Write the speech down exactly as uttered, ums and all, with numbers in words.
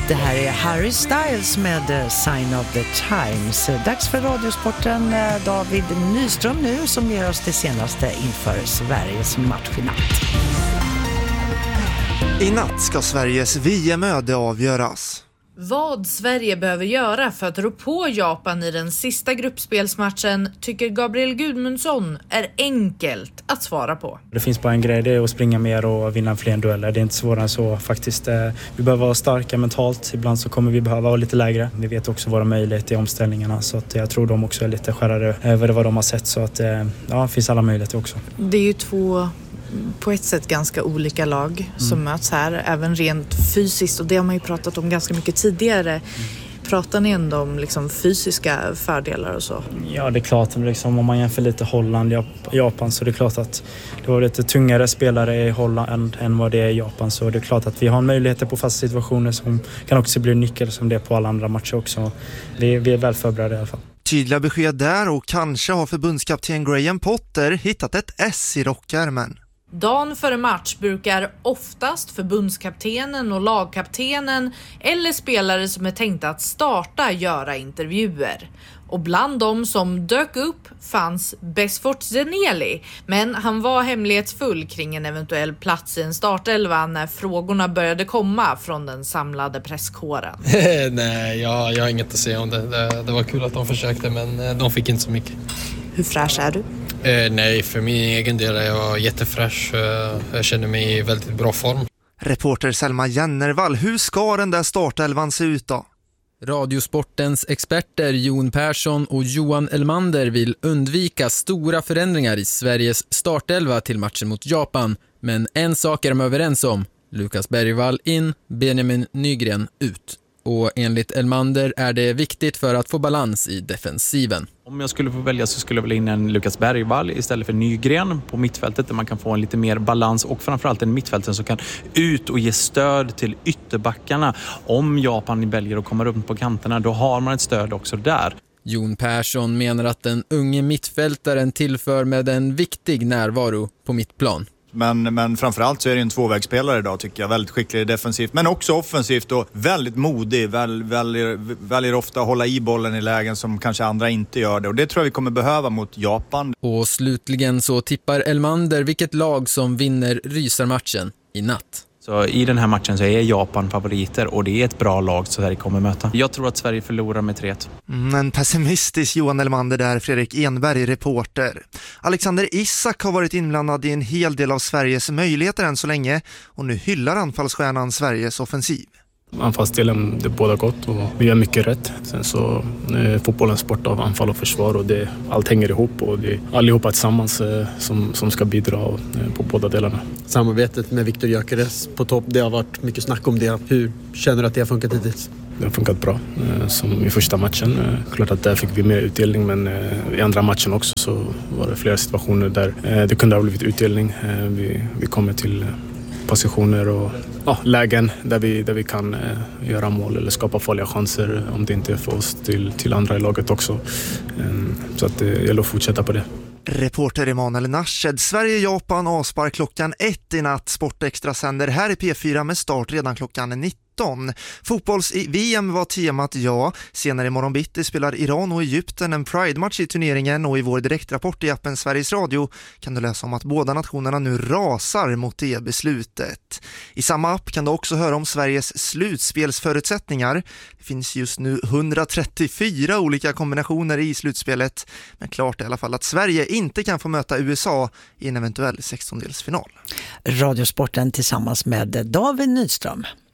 Det här är Harry Styles med Sign of the Times. Dags för Radiosporten. David Nyström nu som ger oss det senaste inför Sveriges match i natt. I natt ska Sveriges V M-öde avgöras. Vad Sverige behöver göra för att rå på Japan i den sista gruppspelsmatchen tycker Gabriel Gudmundsson är enkelt att svara på. Det finns bara en grej, det är att springa mer och vinna fler dueller. Det är inte svårare än så faktiskt. Vi behöver vara starka mentalt. Ibland så kommer vi behöva vara lite lägre. Vi vet också våra möjligheter i omställningarna, så att jag tror de också är lite skärrade över vad de har sett. Så att ja, det finns alla möjligheter också. Det är ju två på ett sätt ganska olika lag som mm. möts här, även rent fysiskt, och det har man ju pratat om ganska mycket tidigare. Mm. Pratar ni ändå om liksom fysiska fördelar och så? Ja, det är klart, liksom, om man jämför lite Holland och Japan, så det är klart att det var lite tungare spelare i Holland än, än vad det är i Japan, så det är klart att vi har möjligheter på fasta situationer som kan också bli nyckel som det är på alla andra matcher också. Vi, vi är väl förberedda i alla fall. Tydliga besked där, och kanske har förbundskapten Graham Potter hittat ett S i rockärmen. Dagen före match brukar oftast förbundskaptenen och lagkaptenen eller spelare som är tänkta att starta göra intervjuer. Och bland dem som dök upp fanns Besfort Zeneli, men han var hemlighetsfull kring en eventuell plats i en startelva när frågorna började komma från den samlade presskåren. Nej, jag, jag har inget att säga om det. det. Det var kul att de försökte, men de fick inte så mycket. Hur fräsch är du? Eh, nej, för min egen del är jag jättefräsch. Eh, jag känner mig i väldigt bra form. Reporter Selma Jennervall, hur ska den där startelvan se ut då? Radiosportens experter Jon Persson och Johan Elmander vill undvika stora förändringar i Sveriges startelva till matchen mot Japan. Men en sak är de överens om. Lukas Bergvall in, Benjamin Nygren ut. Och enligt Elmander är det viktigt för att få balans i defensiven. Om jag skulle få välja så skulle jag vilja in en Lukas Bergvall istället för Nygren på mittfältet, där man kan få en lite mer balans, och framförallt en mittfälten som kan ut och ge stöd till ytterbackarna. Om Japan väljer att komma upp på kanterna, då har man ett stöd också där. Jon Persson menar att den unge mittfältaren tillför med en viktig närvaro på mittplan. Men, men framförallt så är det en tvåvägsspelare idag, tycker jag. Väldigt skicklig defensivt, men också offensivt och väldigt modig. Väl, väljer, väljer ofta att hålla i bollen i lägen som kanske andra inte gör det. Och det tror jag vi kommer behöva mot Japan. Och slutligen så tippar Elmander vilket lag som vinner rysarmatchen i natt. Så i den här matchen så är Japan favoriter, och det är ett bra lag så Sverige kommer möta. Jag tror att Sverige förlorar med tre ett. En pessimistisk Johan Elmander där, Fredrik Enberg, reporter. Alexander Isak har varit inblandad i en hel del av Sveriges möjligheter än så länge, och nu hyllar anfallsstjärnan Sveriges offensiv. Anfallsdelen, det är båda gott och vi gör mycket rätt. Sen så är fotbollens sport av anfall och försvar, och det, allt hänger ihop, och det är allihopa tillsammans eh, som, som ska bidra eh, på båda delarna. Samarbetet med Viktor Gyökeres på topp, det har varit mycket snack om det. Hur känner du att det har funkat hittills? Det har funkat bra, eh, som i första matchen. Eh, klart att där fick vi mer utdelning, men eh, i andra matchen också så var det flera situationer där eh, det kunde ha blivit utdelning. Eh, vi, vi kommer till eh, positioner och ja, lägen där vi, där vi kan eh, göra mål eller skapa farliga chanser, om det inte är för oss, till, till andra i laget också. Eh, så att det gäller att fortsätta på det. Reporter Emanuel Narshed. Sverige-Japan avspark klockan ett i natt. Sportextra sänder här i P fyra med start redan klockan nitton. Fotbolls-V M var temat, ja. Senare imorgon bitti spelar Iran och Egypten en Pride-match i turneringen, och i vår direktrapport i appen Sveriges Radio kan du läsa om att båda nationerna nu rasar mot det beslutet. I samma app kan du också höra om Sveriges slutspelsförutsättningar. Det finns just nu hundratrettiofyra olika kombinationer i slutspelet, men klart är i alla fall att Sverige inte kan få möta U S A i en eventuell sextondelsfinal. Radiosporten tillsammans med David Nyström.